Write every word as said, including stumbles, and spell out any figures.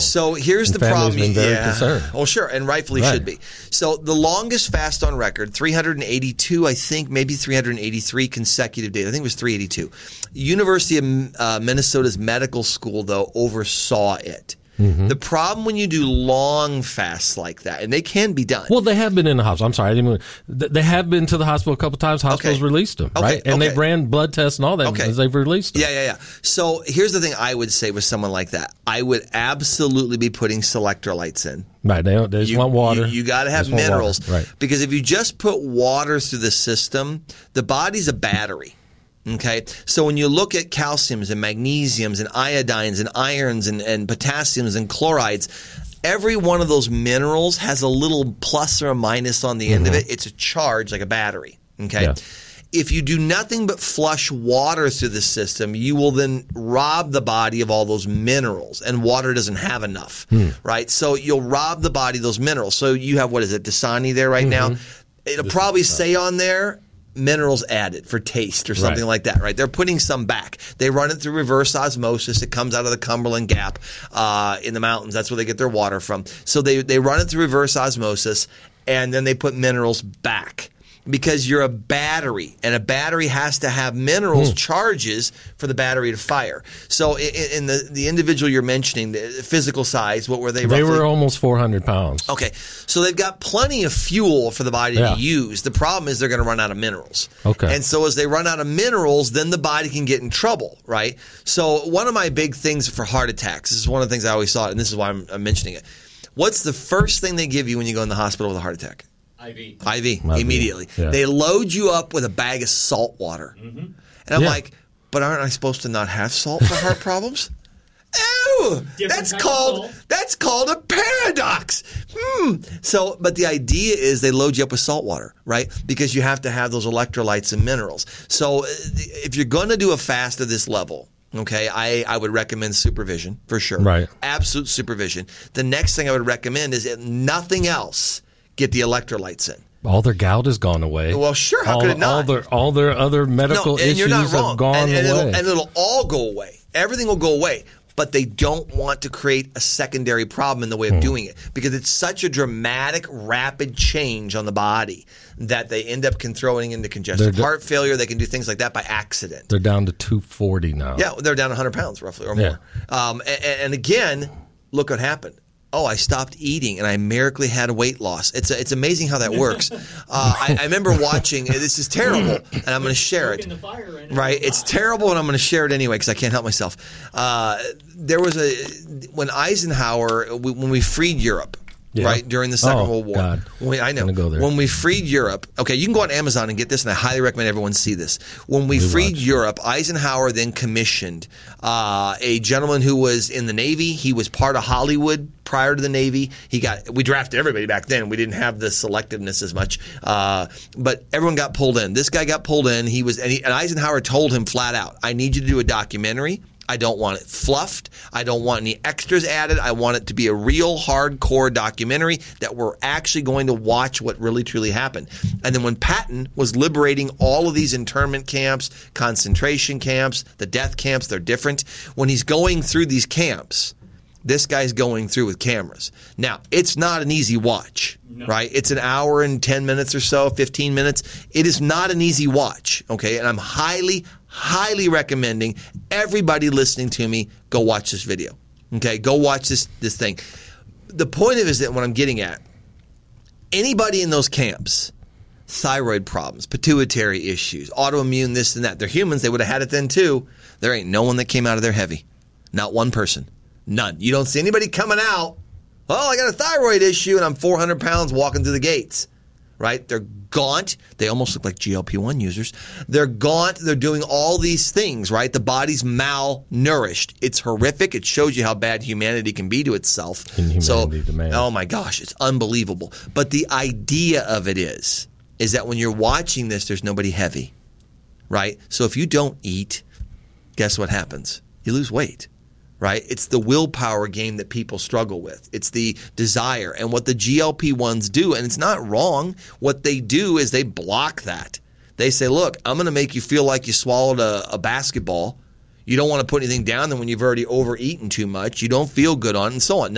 So here's and the family's problem. Been very yeah. concerned. Well, sure, and rightfully Right. should be. So the longest fast on record, three hundred eighty-two, I think, maybe three hundred eighty-three consecutive days. I think it was three eighty-two. University of uh, Minnesota's medical school, though, oversaw it. Mm-hmm. The problem when you do long fasts like that, and they can be done. Well, they have been in the hospital. I'm sorry, I didn't mean, they have been to the hospital a couple times. Hospitals Okay. released them, Okay, right? And okay. they've ran blood tests and all that Okay. as they've released them. Yeah, yeah, yeah. So here's the thing I would say with someone like that. I would absolutely be putting selectrolytes in. Right, they, they just You, want water. You, you got to have Just want water. minerals. Right. Because if you just put water through the system, the body's a battery. Okay, so when you look at calciums and magnesiums and iodines and irons and, and potassiums and chlorides, every one of those minerals has a little plus or a minus on the mm-hmm. end of it. It's a charge like a battery. Okay. Yeah. If you do nothing but flush water through the system, you will then rob the body of all those minerals, and water doesn't have enough, hmm. right? So you'll rob the body of those minerals. So you have, what is it, Dasani there right mm-hmm. now? It'll this probably say on there, minerals added for taste or something right. like that, right? They're putting some back. They run it through reverse osmosis. It comes out of the Cumberland Gap uh, in the mountains. That's where they get their water from. So they, they run it through reverse osmosis, and then they put minerals back. Because you're a battery, and a battery has to have minerals, mm. charges for the battery to fire. So in, in the, the individual you're mentioning, the physical size, what were they They roughly? were almost four hundred pounds. Okay. So they've got plenty of fuel for the body yeah. to use. The problem is they're going to run out of minerals. Okay. And so as they run out of minerals, then the body can get in trouble, right? So one of my big things for heart attacks, this is one of the things I always thought, and this is why I'm, I'm mentioning it. What's the first thing they give you when you go in the hospital with a heart attack? I V. I V, I V. immediately. Yeah. They load you up with a bag of salt water. Mm-hmm. And I'm yeah. like, but aren't I supposed to not have salt for heart problems? Ew! Different That's type called of salt. that's called a paradox. Hmm. So, but the idea is they load you up with salt water, right? Because you have to have those electrolytes and minerals. So, if you're going to do a fast at this level, okay, I, I would recommend supervision for sure. Right. Absolute supervision. The next thing I would recommend is, if nothing else, get the electrolytes in. All their gout has gone away. Well, sure. How all, could it not? All their, all their other medical no, and issues you're not wrong. have gone and, and away. It'll, and it'll all go away. Everything will go away. But they don't want to create a secondary problem in the way of hmm. doing it, because it's such a dramatic, rapid change on the body that they end up throwing into congestive They're, heart failure. They can do things like that by accident. They're down to two forty now. Yeah, they're down one hundred pounds roughly or yeah. more. Um, and, and again, look what happened. Oh, I stopped eating and I miraculously had weight loss. It's a, it's amazing how that works. Uh, I, I remember watching. This is terrible, and I'm going to share it. Right, right? It's terrible, and I'm going to share it anyway because I can't help myself. Uh, there was a when Eisenhower we, when we freed Europe. Yeah. Right, during the Second oh, World War. God. When we, I know. Go there. When we freed Europe, okay, you can go on Amazon and get this, and I highly recommend everyone see this. When we, we freed watched. Europe, Eisenhower then commissioned uh, a gentleman who was in the Navy. He was part of Hollywood prior to the Navy. He got we drafted everybody back then. We didn't have the selectiveness as much, uh, but everyone got pulled in. This guy got pulled in. He was, and, he, and Eisenhower told him flat out, "I need you to do a documentary. I don't want it fluffed. I don't want any extras added. I want it to be a real hardcore documentary that we're actually going to watch what really truly happened." And then when Patton was liberating all of these internment camps, concentration camps, the death camps, they're different. When he's going through these camps, this guy's going through with cameras. Now, it's not an easy watch, no. right? It's an hour and ten minutes or so, fifteen minutes. It is not an easy watch, okay? And I'm highly, highly recommending everybody listening to me go watch this video, okay? Go watch this this thing. The point of it is that what I'm getting at, anybody in those camps, thyroid problems, pituitary issues, autoimmune, this and that, they're humans. They would have had it then too. There ain't no one that came out of there heavy. Not one person. None. You don't see anybody coming out, well, I got a thyroid issue and I'm four hundred pounds walking through the gates, right? They're gaunt. They almost look like G L P one users. They're gaunt. They're doing all these things, right? The body's malnourished. It's horrific. It shows you how bad humanity can be to itself. Inhumanity so, demands. Oh my gosh, it's unbelievable. But the idea of it is, is that when you're watching this, there's nobody heavy, right? So if you don't eat, guess what happens? You lose weight. Right? It's the willpower game that people struggle with. It's the desire. And what the G L P ones do, and it's not wrong, what they do is they block that. They say, look, I'm going to make you feel like you swallowed a, a basketball. You don't want to put anything down, then when you've already overeaten too much, you don't feel good on it, and so on.